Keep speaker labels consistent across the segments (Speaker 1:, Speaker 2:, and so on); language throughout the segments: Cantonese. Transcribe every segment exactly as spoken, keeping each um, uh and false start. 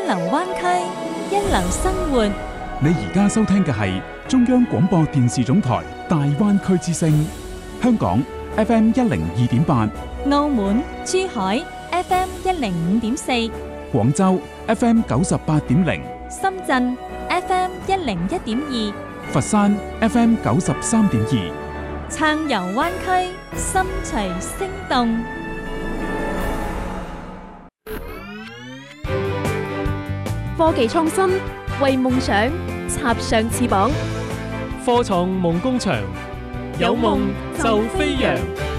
Speaker 1: 流灣區，一流生活。
Speaker 2: 你而家收聽嘅係中央廣播電視總台大灣區之聲，香港 F M 一零二點八，
Speaker 1: 澳門、珠海 F M 一零五點四，
Speaker 2: 廣州 F M 九十八點零，
Speaker 1: 深圳 F M 一零一點二，
Speaker 2: 佛山 F M 九十三點二。
Speaker 1: 暢遊灣區，心隨聲動。
Speaker 3: 科技創新，為夢想插上翅膀。
Speaker 4: 科創夢工場，有夢就飛揚。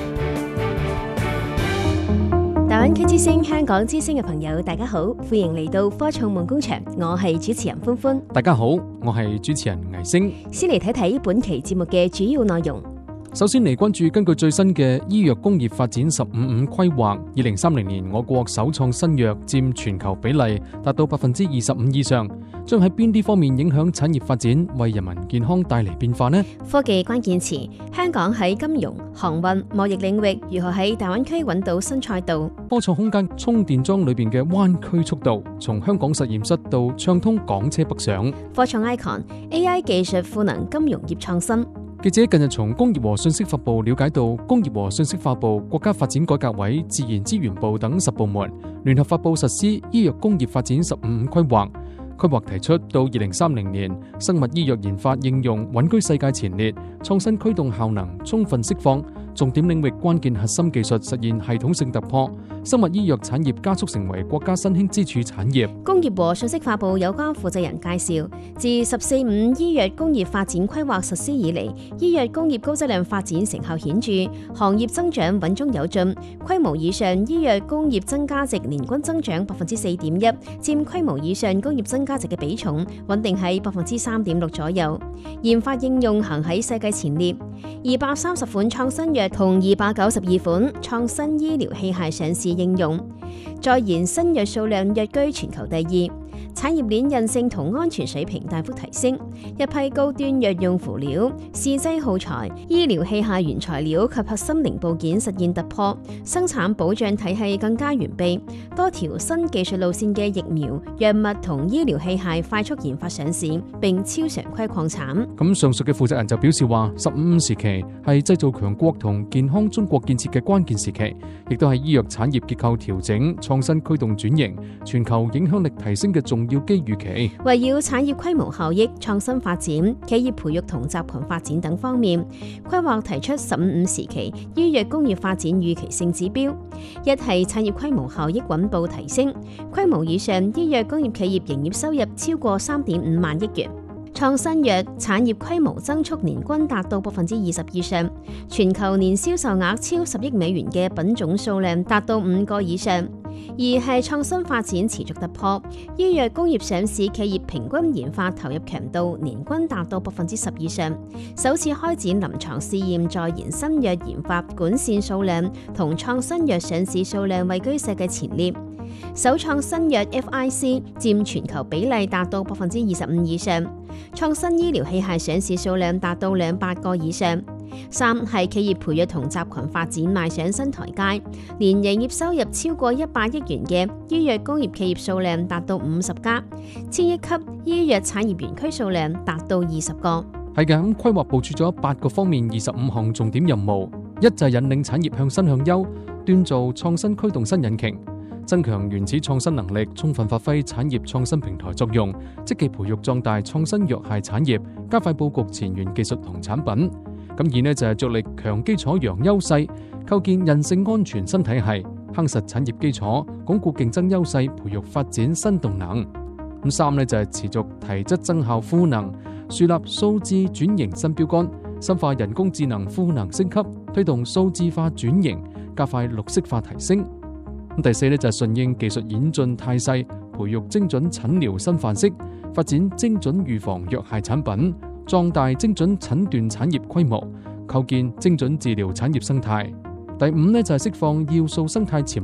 Speaker 3: 大灣區之聲、香港之聲嘅朋友，大家好，歡迎嚟到科創夢工場，我係主持人歡歡。
Speaker 4: 大家好，我係主持人倪星。
Speaker 3: 先嚟睇睇本期節目嘅主要內容。
Speaker 4: 首先嚟關注根據最新嘅醫藥工業發展十五五規劃，二零三零年我國首創新藥佔全球比例達到百分之二十五以上，將喺邊啲方面影響產業發展，為人民健康帶嚟變化呢？
Speaker 3: 科技關鍵詞，香港喺金融、航運、貿易領域如何喺大灣區揾到新賽道？
Speaker 4: 科創空間充電樁裏邊嘅灣區速度，從香港實驗室到暢通港車北上。
Speaker 3: 科創 icon A I 技術賦能金融業創新。
Speaker 4: 記者近日從工業和信息發部了解到，工業和信息化部、國家發展改革委、自然資源部等十部門聯合發布實施醫藥工業發展十五五規劃。規劃提出到二零三零年，生物醫藥研發應用穩居世界前列，創新驅動效能充分釋放，重點領域關鍵核心技術實現系統性突破，生物醫藥產業加速成為國家新興支柱產業。
Speaker 3: 工業和信息化部有關負責人介紹，自十四五醫藥工業發展規劃實施以嚟，醫藥工業高質量發展成效顯著，行業增長穩中有進，規模以上醫藥工業增加值年均增長百分之四點一，佔規模以上工業增加值嘅比重穩定喺百分之三點六左右。研發應用行喺世界前列，二百三十款創新藥同二百九十二款創新醫療器械上市應用，在研新藥數量躍居全球第二。產業鏈韌性同安全水平大幅提升，一批高端藥用輔料、試劑耗材、醫療器械原材料及核心零部件實現突破，生產保障體系更加完備，多條新技術路線嘅疫苗、藥物同醫療器械快速研發上市，並超常規擴產。
Speaker 4: 咁上述嘅負責人就表示話，十五五時期係製造強國同健康中國建設嘅關鍵時期，亦都係醫藥產業結構調整、創新驅動轉型、全球影響力提升嘅重要機遇期。
Speaker 3: 圍繞產業規模效益、創新發展、企業培育同集群發展等方面，規劃提出十五五時期醫藥工業發展預期性指標。一係產業規模效益穩步提升，規模以上醫藥工業企業營業收入超過三點五萬億元。創新藥產業規模增速年均達到百分之二十以上，全球年銷售額超十億美元嘅品種數量達到五個以上。二係創新發展持續突破，醫藥工業上市企業平均研發投入強度年均達到百分之十以上，首次開展臨床試驗在研新藥研發管線數量同創新藥上市數量位居世界前列。首創新藥 F I C 佔全球比例達到百分之二十五以上，創新醫療器械上市數量達到兩百個以上。三係企業培育同集群發展邁上新台階，年營業收入超過一百億元嘅醫藥工業企業數量達到五十家，千億級醫藥產業園區數量達到二十個。
Speaker 4: 係嘅，咁規劃部署咗八個方面二十五項重點任務，一就係引領產業向新向優，鍛造創新驅動新引擎，增強原始創新能力，充分發揮產業創新平台作用，積極培育壯大創新藥械產業，加快佈局前沿技術同產品。咁而呢就係着力強基礎揚優勢，構建韌性安全新體系，夯實產業基礎，鞏固競爭優勢，培育發展新動能。咁三呢就係持續提質增效賦能，樹立數字轉型新標杆，深化人工智能賦能升級，推動數字化轉型，加快綠色化提升。第四呢就係順應技術演進態勢，培育精準診療新範式，發展精準預防藥械產品，壯大精準診斷產業規模，構建精準治療產業生態。第五呢就係釋放要素生態潛能，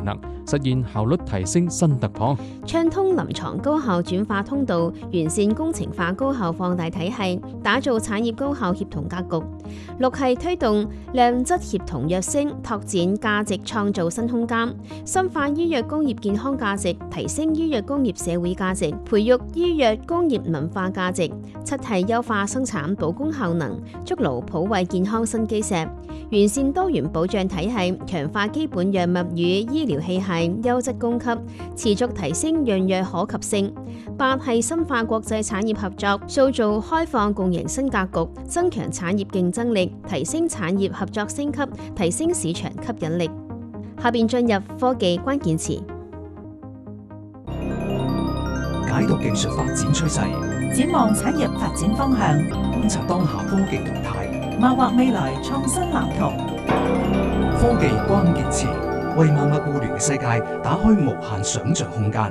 Speaker 4: 實現效率提升新突破。
Speaker 3: 暢通臨床高效轉化通道，完善工程化高效放大體系，打造產業高效協同格局。六係推動量質協同躍升，拓展價值創造新空間，深化醫藥工業健康價值，提升醫藥工業社會價值，培育醫藥工業文化價值。七係優化生產保供效能，築牢普惠健康新基石，完善多元保障體系，強化基本藥物與醫療器械優質供給，持續提升藥藥可及性。八係深化國際產業合作，塑造開放共贏新格局，增強產業競爭力，提升產業合作升級，提升市場吸引力。下邊進入科技關鍵詞，
Speaker 5: 解讀技術發展趨勢，
Speaker 6: 展望產業發展方向，
Speaker 5: 觀察當下科技動態，
Speaker 6: 謀劃未來創新藍圖。
Speaker 5: 科技關鍵詞為萬物互聯嘅世界打開無限想像空間。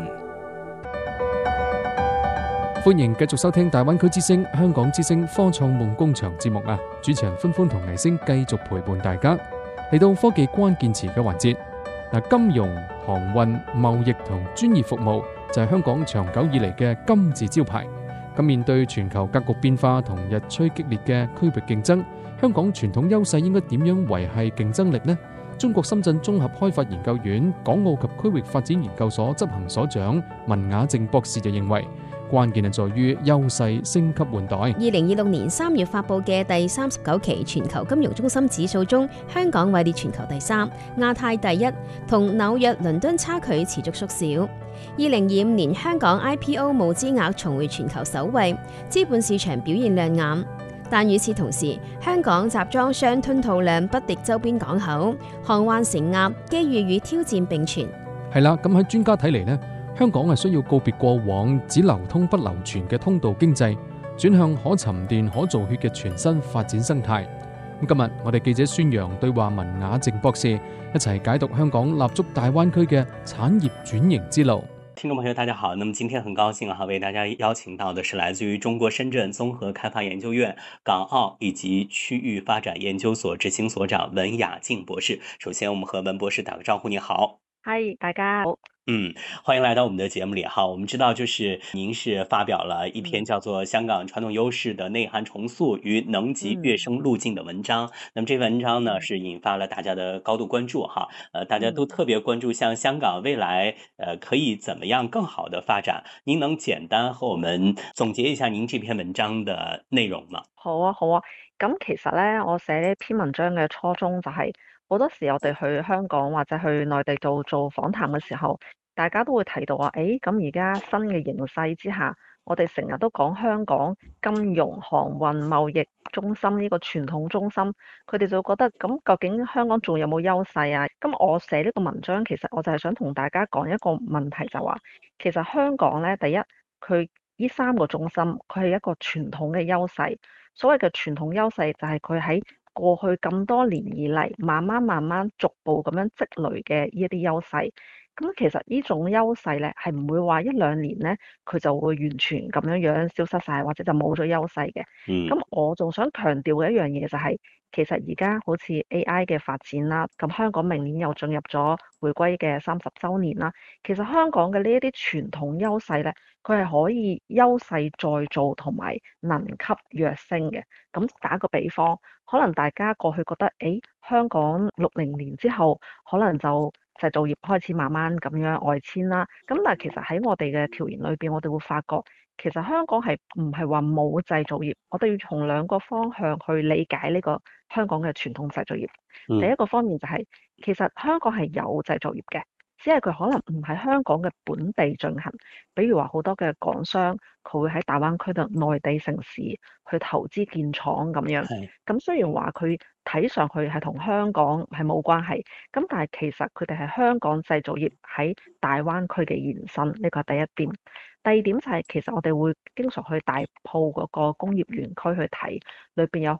Speaker 4: 歡迎繼續收聽大灣區之聲、香港之聲科創夢工場節目啊！主持人歡歡同倪星繼續陪伴大家嚟到科技關鍵詞嘅環節。嗱，金融、航運、貿易同專業服務就係香港長久以嚟嘅金字招牌。咁面對全球格局變化同日趨激烈嘅區域競爭，香港傳統優勢應該點樣維繫競爭力呢？中國深圳綜合開發研究院港澳及區域發展研究所執行所長文雅靜博士就認為，關鍵係在於優勢升級換代。
Speaker 3: 二零二六年三月發布嘅第三十九期全球金融中心指數中，香港位列全球第三，亞太第一，同紐約、倫敦差距持續縮小。二零二五年香港 I P O 募資額重回全球首位，資本市場表現亮眼。但與此同時，香港集裝箱吞吐量不敵周邊港口，航運承壓，機遇與挑戰並存。
Speaker 4: 係啦，咁喺專家睇嚟呢，香港係需要告別過往只流通不流傳嘅通道經濟，轉向可沉澱可造血嘅全新發展生態。咁今日我哋記者孫陽對話文雅靜博士，一齊解讀香港立足大灣區嘅產業轉型之路。
Speaker 7: 聽眾朋友大家好，那麼今天很高興啊，為大家邀請到的是來自於中國深圳綜合開發研究院港澳以及區域發展研究所執行所長文雅靜博士。首先我們和文博士打個招呼，你好。
Speaker 8: 嗨，大家好。
Speaker 7: 嗯，歡迎來到我們的節目裏哈。我們知道，就是您是發表了一篇叫做《香港傳統優勢的內涵重塑與能級躍升路徑》的文章。嗯、那麼這文章呢，是引發了大家的高度關注哈。呃，大家都特別關注，像香港未來，呃，可以怎麼樣更好的發展？您能簡單和我們總結一下您這篇文章的內容嗎？
Speaker 8: 好啊，好啊。咁其實呢，我寫呢篇文章嘅初衷就係、是。好多時我哋去香港或者去內地做做訪談嘅時候，大家都會提到話，誒咁而家新嘅形勢之下，我哋成日都講香港金融、航運、貿易中心呢個傳統中心，佢哋就覺得咁究竟香港仲有冇優勢啊？咁我寫呢個文章其實我就係想同大家講一個問題，就話其實香港咧，第一佢呢三個中心佢係一個傳統嘅優勢，所謂嘅傳統優勢就係佢喺過去咁多年以嚟，慢慢慢慢逐步咁樣積累嘅呢一啲優勢，咁其實呢種優勢咧係唔會話一兩年咧佢就會完全咁樣樣消失晒，或者就冇咗優勢嘅。咁、嗯、我仲想強調嘅一樣嘢就係、是，其實而家好似 A I 嘅發展啦，咁香港明年又進入咗回歸嘅三十週年啦，其實香港嘅呢一啲傳統優勢咧，佢係可以優勢再造同埋能級躍升嘅。咁打個比方，可能大家過去覺得，誒香港六零年之後，可能就製造業開始慢慢咁樣外遷啦。咁但係其實喺我哋嘅調研裏邊，我哋會發覺，其實香港係唔係話冇製造業？我哋要從兩個方向去理解呢個香港嘅傳統製造業。嗯、第一個方面就係、是，其實香港係有製造業嘅。只係佢可能唔喺香港嘅本地進行，比如話好多嘅港商，佢會喺大灣區度內地城市去投資建廠咁樣。咁是雖然話佢睇上去係同香港係冇關係，咁但係其實佢哋係香港製造業喺大灣區嘅延伸，呢個係第一點。第二點就係、是、其實我哋會經常去大埔嗰個工業園區去睇，裏邊有